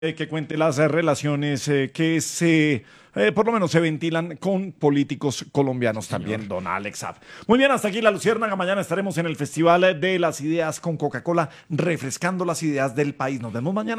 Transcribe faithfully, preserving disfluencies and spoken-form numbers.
eh, que cuente las eh, relaciones eh, que se, eh, por lo menos se ventilan con políticos colombianos Señor. también, don Alex Saab. Muy bien, hasta aquí La Luciérnaga. Mañana estaremos en el Festival de las Ideas con Coca-Cola, refrescando las ideas del país. Nos vemos mañana.